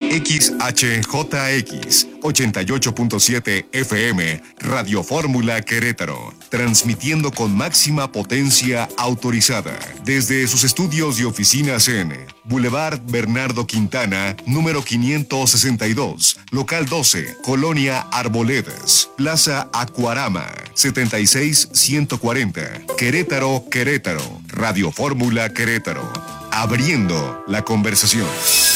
XHJX 88.7 FM, Radio Fórmula Querétaro, transmitiendo con máxima potencia autorizada desde sus estudios y oficinas en Boulevard Bernardo Quintana, número 562, local 12, Colonia Arboledas, Plaza Acuarama, 76140, Querétaro, Querétaro, Radio Fórmula Querétaro, abriendo la conversación.